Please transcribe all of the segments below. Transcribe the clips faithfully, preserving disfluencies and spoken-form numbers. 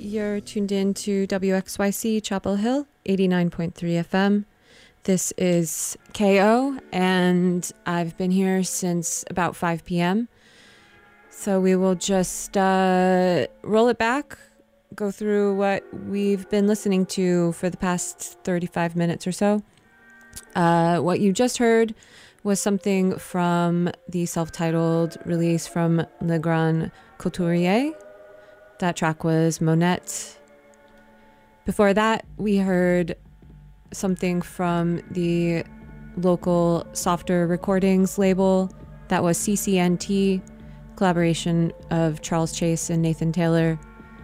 You're tuned in to W X Y C Chapel Hill, eighty-nine point three F M. This is K O, and I've been here since about five p.m. So we will just uh, roll it back, go through what we've been listening to for the past thirty-five minutes or so. Uh, what you just heard was something from the self-titled release from Le Grand Couturier. That track was Monette. Before that, we heard something from the local Softer Recordings label. That was C C N T, collaboration of Charles Chase and Nathan Taylor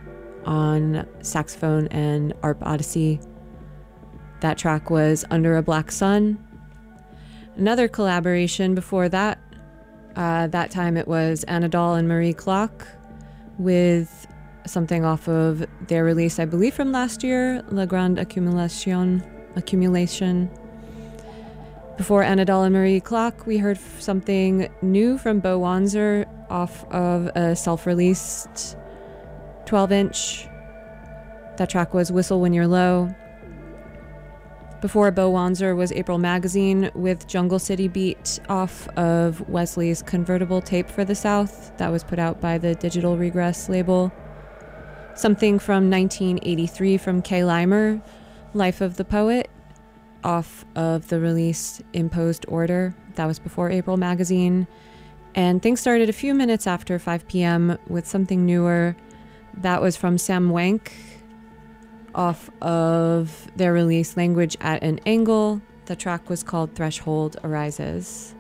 on saxophone and A R P Odyssey. That track was Under a Black Sun. Another collaboration before that, uh, that time it was Anadol and Marie Clock with something off of their release, I believe from last year, La Grande Accumulation. Accumulation. Before Anadol and Marie Clock, we heard something new from Bo Wanzer off of a self-released twelve inch. That track was Whistle When You're Low. Before Bo Wanzer was April Magazine with Jungle City Beat off of Wesley's Convertible Tape for the South. That was put out by the Digital Regress label. Something from nineteen eighty-three from Kay Limer, Life of the Poet, off of the release Imposed Order. That was before April Magazine. And things started a few minutes after five p.m. with something newer. That was from Sam Wank, off of their release Language at an Angle. The track was called Threshold Arises.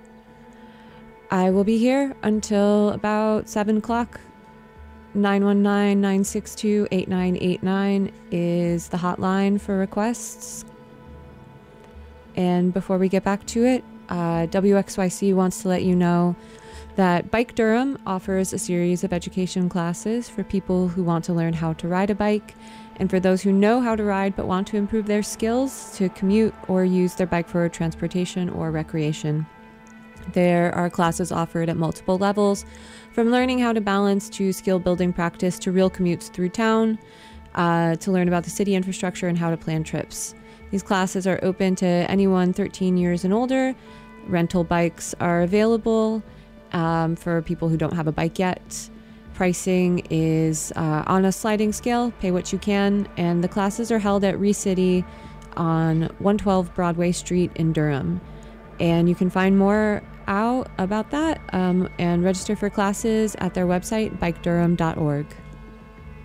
I will be here until about seven o'clock. nine one nine, nine six two, eight nine eight nine is the hotline for requests. And before we get back to it, uh, W X Y C wants to let you know that Bike Durham offers a series of education classes for people who want to learn how to ride a bike, and for those who know how to ride but want to improve their skills to commute or use their bike for transportation or recreation. There are classes offered at multiple levels, from learning how to balance to skill building practice to real commutes through town, uh, to learn about the city infrastructure and how to plan trips. These classes are open to anyone thirteen years and older. Rental bikes are available um, for people who don't have a bike yet. Pricing is uh, on a sliding scale, pay what you can, and the classes are held at ReCity on one twelve Broadway Street in Durham. And you can find more out about that um, and register for classes at their website, bike durham dot org.